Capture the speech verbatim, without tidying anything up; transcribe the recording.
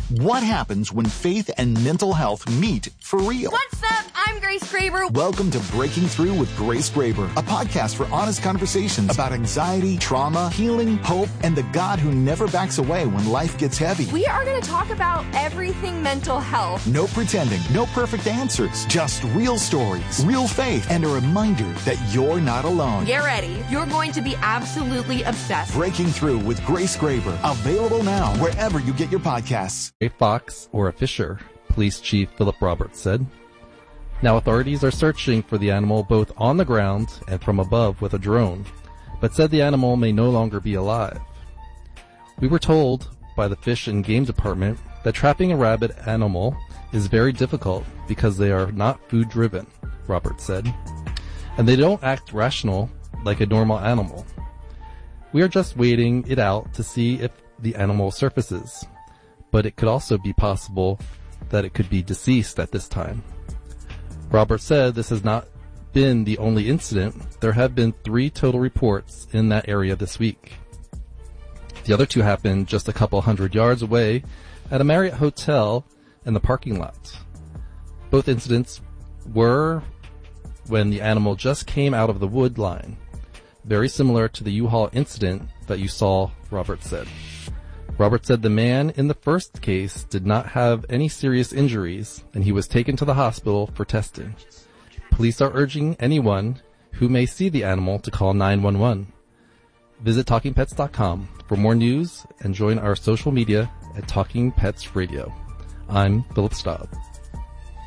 What happens when faith and mental health meet for real? What's up? I'm Grace Graber. Welcome to Breaking Through with Grace Graber, a podcast for honest conversations about anxiety, trauma, healing, hope, and the God who never backs away when life gets heavy. We are going to talk about everything mental health. No pretending, no perfect answers, just real stories, real faith, and a reminder that you're not alone. Get ready. You're going to be absolutely obsessed. Breaking Through with Grace Graber, available now wherever you get your podcasts. A fox or a fisher, Police Chief Philip Roberts said. Now authorities are searching for the animal both on the ground and from above with a drone, but said the animal may no longer be alive. We were told by the Fish and Game Department that trapping a rabid animal is very difficult because they are not food-driven, Roberts said, and they don't act rational like a normal animal. We are just waiting it out to see if the animal surfaces, but it could also be possible that it could be deceased at this time. Roberts said this has not been the only incident. There have been three total reports in that area this week. The other two happened just a couple hundred yards away at a Marriott hotel in the parking lot. Both incidents were when the animal just came out of the wood line, very similar to the U-Haul incident that you saw, Roberts said. Roberts said the man in the first case did not have any serious injuries, and he was taken to the hospital for testing. Police are urging anyone who may see the animal to call nine one one. Visit talking pets dot com for more news and join our social media at Talking Pets Radio. I'm Philip Staub.